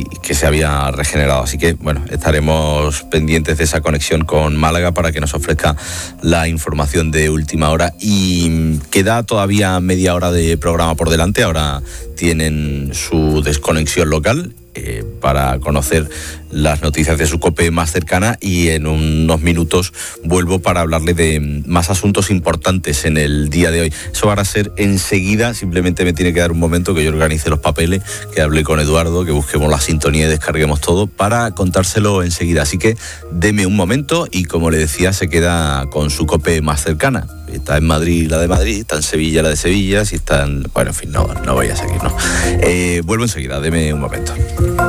que se había regenerado. Así que, bueno, estaremos pendientes de esa conexión con Málaga para que nos ofrezca la información de última hora. Y queda todavía media hora de programa por delante. Ahora tienen su desconexión local para conocer las noticias de su COPE más cercana, y en unos minutos vuelvo para hablarle de más asuntos importantes en el día de hoy. Eso va a ser enseguida. Simplemente me tiene que dar un momento que yo organice los papeles, que hable con Eduardo, que busquemos la sintonía y descarguemos todo para contárselo enseguida. Así que deme un momento y, como le decía, se queda con su COPE más cercana. Está en Madrid la de Madrid, está en Sevilla la de Sevilla, si está en... Bueno, en fin, no voy a seguir, ¿no? Vuelvo enseguida, deme un momento.